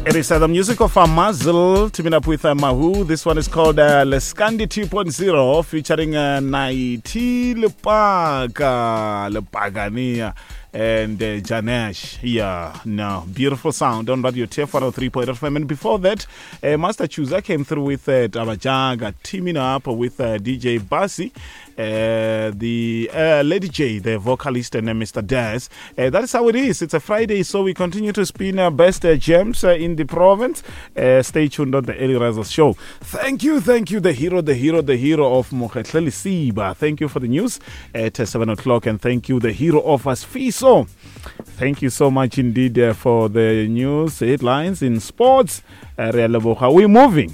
It is the music of Muzzle teaming up with Mahu. This one is called Leskandi 2.0 featuring Naiti Lepagania and Janesh here now. Beautiful sound on Radio TF 103.5. And before that, Master Chuza came through with Tabajaga teaming up with DJ Basi. The Lady J, the vocalist, and Mr. Daz. That is how it is. It's a Friday, so we continue to spin our best gems in the province. Stay tuned on the Early Risers show. Thank you, the hero of Mokhetleli Siba. Thank you for the news at 7 o'clock, and thank you, the hero of Asfiso. Thank you so much indeed for the news headlines in sports. We're moving,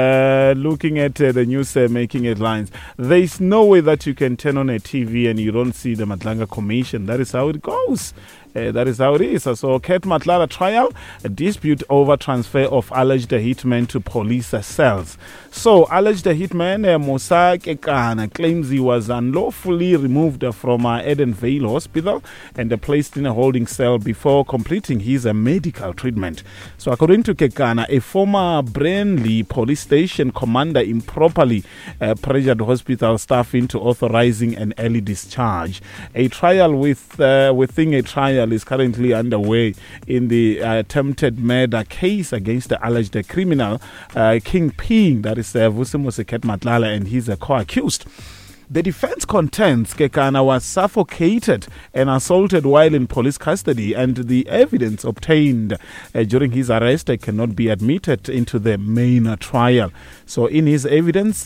looking at the news making headlines. There is no way that you can turn on a TV and you don't see the Matlanga Commission. That is how it goes. That is how it is. So, Ket Matlala trial, a dispute over transfer of alleged hitman to police cells. So, alleged hitman Musa Kekana claims he was unlawfully removed from Eden Vale Hospital and placed in a holding cell before completing his medical treatment. So, according to Kekana, a former Brainley police station commander improperly pressured hospital staff into authorizing an early discharge. A trial within a trial is currently underway in the attempted murder case against the alleged criminal Kingpin, that is Vusimose Ket Matlala, and his co-accused. The defense contends Kekana was suffocated and assaulted while in police custody, and the evidence obtained during his arrest cannot be admitted into the main trial. So in his evidence,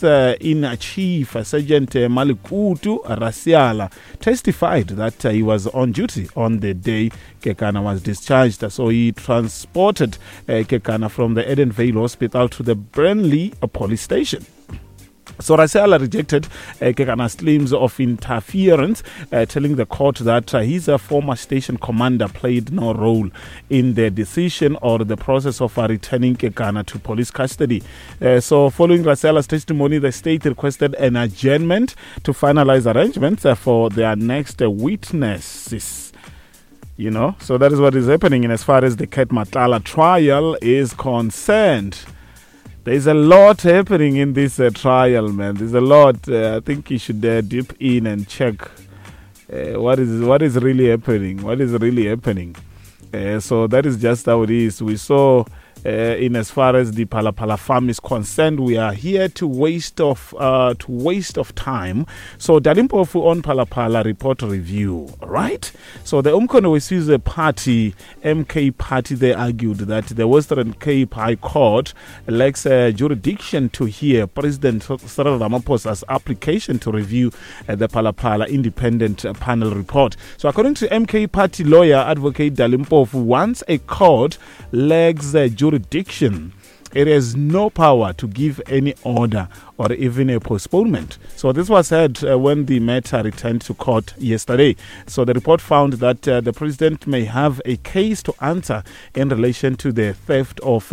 Chief Sergeant Malikutu Rasiala testified that he was on duty on the day Kekana was discharged. So he transported Kekana from the Eden Vale Hospital to the Brainley police station. So Rasiala rejected Kekana's claims of interference, telling the court that his former station commander played no role in the decision or the process of returning Kekana to police custody. So following Rasiala's testimony, the state requested an adjournment to finalize arrangements for their next witnesses. You know, so that is what is happening in as far as the Ket Matlala trial is concerned. There's a lot happening in this trial, man. There's a lot. I think you should dip in and check what is really happening. What is really happening? So that is just how it is. We saw in as far as the Phala farm is concerned, we are here to waste of time. So Dalimpofu on Phala report review, right? So the Umkhonto weSizwe Party, MK Party, they argued that the Western Cape High Court lacks jurisdiction to hear President Cyril Ramaphosa's application to review the Phala independent panel report. So according to MK Party lawyer advocate Dalimpofu, once a court lacks jurisdiction, it has no power to give any order or even a postponement. So this was said when the matter returned to court yesterday. So the report found that the president may have a case to answer in relation to the theft of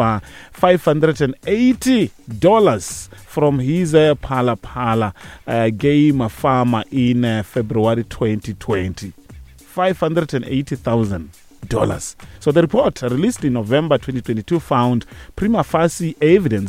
$580 from his Phala game farm in February 2020. $580,000. So the report released in November 2022 found prima facie evidence